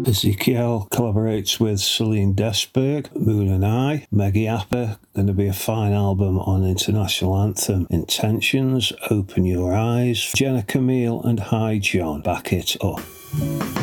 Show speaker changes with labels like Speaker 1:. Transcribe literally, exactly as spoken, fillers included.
Speaker 1: Ezekiel collaborates with Celine Desberg, Moon and I. Meggy Apper, going to be a fine album on international anthem Intentions, Open Your Eyes. Jenna Camille and Hi John, Back It Up.